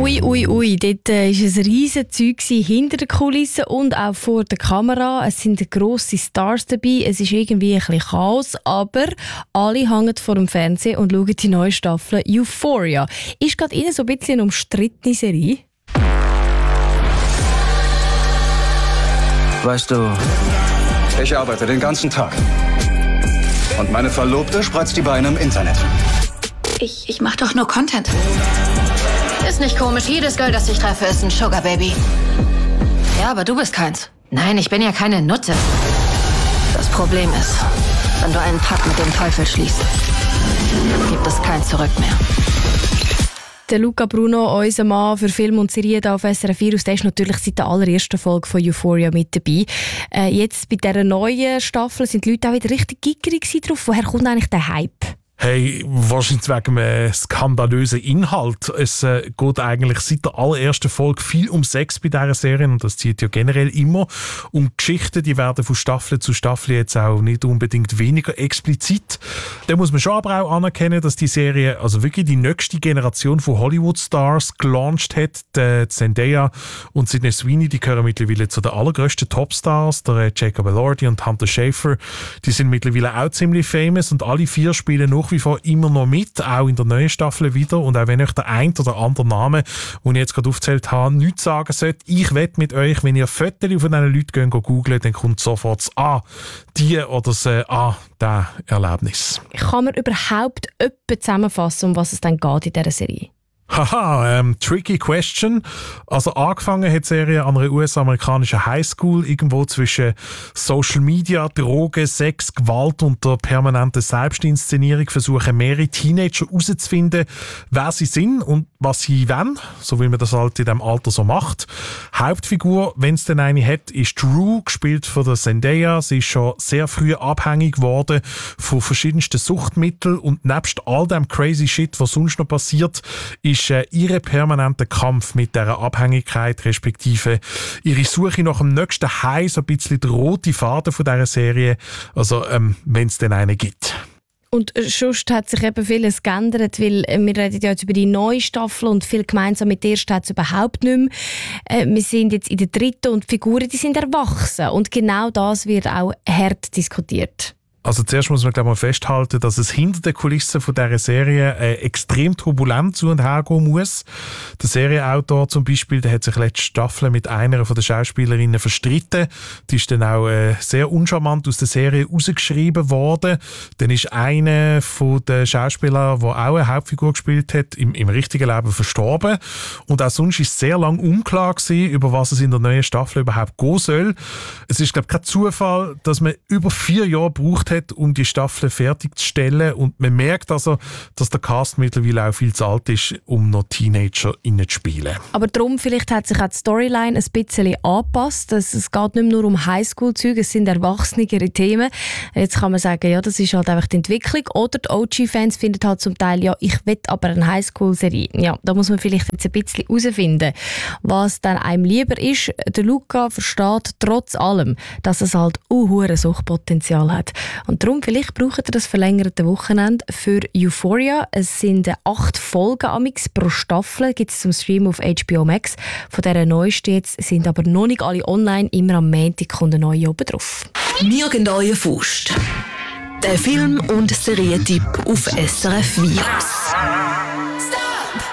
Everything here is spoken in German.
Ui. Dort war ein riesen Zeug hinter den Kulissen und auch vor der Kamera. Es sind grosse Stars dabei. Es ist irgendwie ein bisschen Chaos, aber alle hängen vor dem Fernsehen und schauen die neue Staffel Euphoria. Ist gerade Ihnen so ein bisschen eine umstrittene Serie? Weißt du, ich arbeite den ganzen Tag. Und meine Verlobte spreizt die Beine im Internet. Ich mach doch nur Content. Ist nicht komisch. Jedes Girl, das ich treffe, ist ein Sugar Baby. Ja, aber du bist keins. Nein, ich bin ja keine Nutte. Das Problem ist, wenn du einen Pakt mit dem Teufel schließt, gibt es kein Zurück mehr. Der Luca Bruno, unser Mann für Film und Serien auf SRF Virus, der ist natürlich seit der allerersten Folge von Euphoria mit dabei. Jetzt bei dieser neuen Staffel sind die Leute auch wieder richtig gickerig drauf. Woher kommt eigentlich der Hype? Hey, wahrscheinlich wegen einem skandalösen Inhalt. Es geht eigentlich seit der allerersten Folge viel um Sex bei dieser Serie und das zieht ja generell immer. Und Geschichten, die werden von Staffel zu Staffel jetzt auch nicht unbedingt weniger explizit. Da muss man schon aber auch anerkennen, dass die Serie also wirklich die nächste Generation von Hollywood-Stars gelauncht hat. Die Zendaya und Sydney Sweeney, die gehören mittlerweile zu den allergrößten Topstars. Der Jacob Elordi und Hunter Schafer, die sind mittlerweile auch ziemlich famous und alle vier spielen nach wie vor immer noch mit, auch in der neuen Staffel wieder. Und auch wenn euch der ein oder andere Name, den ich jetzt gerade aufgezählt habe, nichts sagen sollte, ich wette mit euch, wenn ihr Fotos von diesen Leuten googelt, dann kommt sofort das die oder das das Erlebnis. Kann man überhaupt etwas zusammenfassen, um was es dann geht in dieser Serie? Haha, tricky question. Also angefangen hat die Serie an einer US-amerikanischen Highschool, irgendwo zwischen Social Media, Drogen, Sex, Gewalt und der permanenten Selbstinszenierung versuchen mehrere Teenager herauszufinden, wer sie sind und was sie wollen, so wie man das halt in diesem Alter so macht. Hauptfigur, wenn es denn eine hat, ist Drew, gespielt von der Zendaya. Sie ist schon sehr früh abhängig geworden von verschiedensten Suchtmitteln und nebst all dem crazy Shit, was sonst noch passiert, ist ihr permanenter Kampf mit dieser Abhängigkeit, respektive ihre Suche nach dem nächsten High, so ein bisschen der rote Faden von dieser Serie, also wenn es denn einen gibt. Und sonst hat sich eben vieles geändert, weil wir reden ja jetzt über die neue Staffel und viel gemeinsam mit der ersten hat es überhaupt nicht mehr. Wir sind jetzt in der dritten und die Figuren, die sind erwachsen und genau das wird auch hart diskutiert. Also zuerst muss man glaube ich mal festhalten, dass es hinter den Kulissen von dieser Serie extrem turbulent zu und her gehen muss. Der Serienautor zum Beispiel, der hat sich letzte Staffel mit einer von den Schauspielerinnen verstritten. Die ist dann auch sehr uncharmant aus der Serie rausgeschrieben worden. Dann ist einer von den Schauspielern, der auch eine Hauptfigur gespielt hat, im richtigen Leben verstorben. Und auch sonst ist es sehr lange unklar gewesen, über was es in der neuen Staffel überhaupt gehen soll. Es ist glaube ich kein Zufall, dass man über 4 Jahre braucht hat, um die Staffel fertigzustellen. Und man merkt also, dass der Cast mittlerweile auch viel zu alt ist, um noch Teenager zu spielen. Aber darum vielleicht hat sich auch die Storyline ein bisschen angepasst. Es geht nicht mehr nur um Highschool-Zeug, es sind erwachsenere Themen. Jetzt kann man sagen, ja, das ist halt einfach die Entwicklung. Oder die OG-Fans finden halt zum Teil, ja, ich will aber eine Highschool-Serie. Ja, da muss man vielleicht jetzt ein bisschen herausfinden, was dann einem lieber ist. Der Luca versteht trotz allem, dass es halt hohes Suchtpotenzial hat. Und darum, vielleicht braucht ihr das verlängerte Wochenende für Euphoria. Es sind 8 Folgen pro Staffel, gibt es zum Stream auf HBO Max. Von dieser neuesten jetzt sind aber noch nicht alle online. Immer am Montag kommt eine neue oben drauf. Nirgendwo Faust. Der Film- und Serientipp auf SRF Virus.